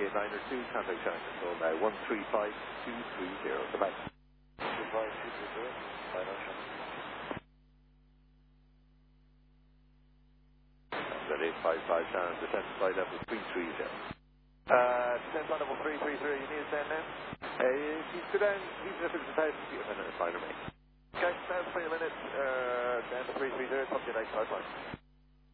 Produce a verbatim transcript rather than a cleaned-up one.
K niner two, contact China Control now one three five two three zero. Goodbye. one three five two three zero. Bye now, China. That eight five five down, descent flight level three three zero. Uh, descent flight level three three zero, you need us down now? Uh, he's go down, even if it's a thousand feet a minute, it's fine with me. Okay, down three minutes, uh, down to three three zero, talk to you next time, bye.